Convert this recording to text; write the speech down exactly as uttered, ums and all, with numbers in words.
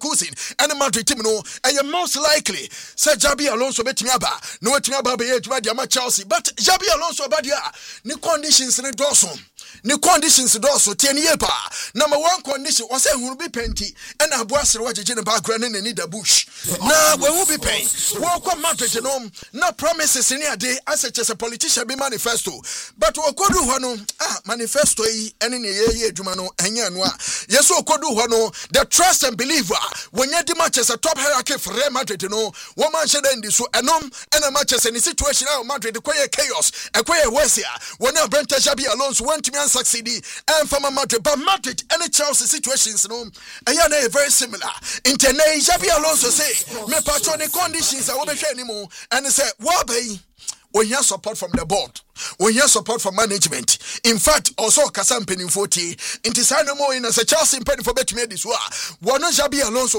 Leverkusen and Madrid team no and most likely say Xabi Alonso betimi aba no wetimi aba be adwuma dia ma Chelsea but Xabi Alonso abadia ni conditions ne doso ni conditions doso tie ne yepa number one condition was say hunu bi penti and aboasere wajeje ne background ne ni da bush na we will be paying wo kwa Madrid no na promises ni ade as a politician be manifesto but okodu ho no ah manifesto yi ene ne ye adwuma no anya no a yeso okodu ho no the trust and believer when you di matches a top hierarchy for Real Madrid no one man shede ndi so enom ena matches any situation now Madrid koye chaos ekoye wesia when you Brent Xabi Alonso went to me and succeed and from Madrid but Madrid any Chelsea situations no aya na very similar intene Xabi Alonso say me patroni conditions I will be share anymore and say what be we hear support from the board. We hear support from management. In fact, also Kasam Penin forty. Inti sa no more in as a Chelsea penny for bet me this wa. One Xabi Alonso